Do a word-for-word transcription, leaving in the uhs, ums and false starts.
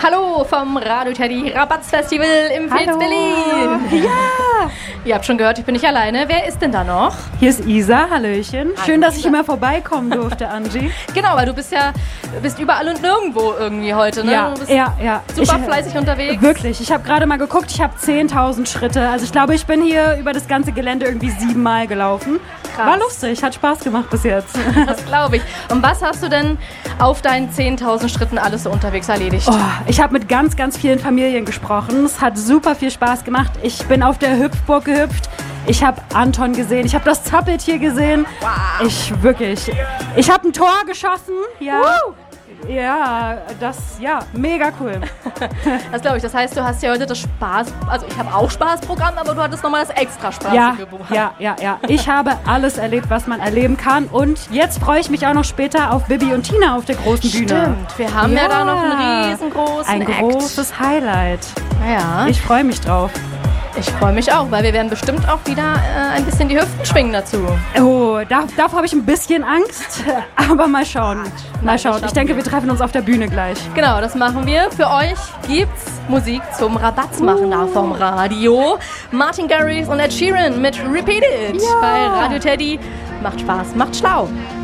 Hallo vom Radio Teddy Rabatz-Festival im Fez Hallo. Berlin. Ja! Ihr habt schon gehört, ich bin nicht alleine. Wer ist denn da noch? Hier ist Isa, Hallöchen. Hallo, Schön, dass Isa. ich immer vorbeikommen durfte, Angie. Genau, weil du bist ja bist überall und nirgendwo irgendwie heute, ne? Ja, du bist ja, ja. super Ich, fleißig unterwegs. Wirklich, ich habe gerade mal geguckt, ich habe zehntausend Schritte. Also ich glaube, ich bin hier über das ganze Gelände irgendwie siebenmal gelaufen. Krass. War lustig, hat Spaß gemacht bis jetzt. Das glaube ich. Und was hast du denn auf deinen zehntausend Schritten alles so unterwegs erledigt? Oh, ich habe mit ganz, ganz vielen Familien gesprochen. Es hat super viel Spaß gemacht. Ich bin auf der Hüpfburg gehüpft. Ich habe Anton gesehen. Ich habe das Zappeltier gesehen. Wow. Ich wirklich. Ich habe ein Tor geschossen. Ja. Woo. Ja, das, ja, mega cool. Das glaube ich. Das heißt, du hast ja heute das Spaß, also ich habe auch Spaßprogramm, aber du hattest nochmal das extra Spaßige Ja, Programm. ja, ja, ja. Ich habe alles erlebt, was man erleben kann. Und jetzt freue ich mich auch noch später auf Bibi und Tina auf der großen Bühne. Stimmt, wir haben ja, Ja. da noch einen riesengroßen Ein Act. großes Highlight. Ja, Ich freue mich drauf. ich freue mich auch, weil wir werden bestimmt auch wieder äh, ein bisschen die Hüften schwingen dazu. Oh, da, davor habe ich ein bisschen Angst. Aber mal schauen. Mal das schauen. schaffen Ich denke, wir. wir treffen uns auf der Bühne gleich. Genau, das machen wir. Für euch gibt's Musik zum Rabattmachen da vom Radio. Martin Garrix und Ed Sheeran mit Repeat It Ja. bei Radio Teddy. Macht Spaß, macht schlau.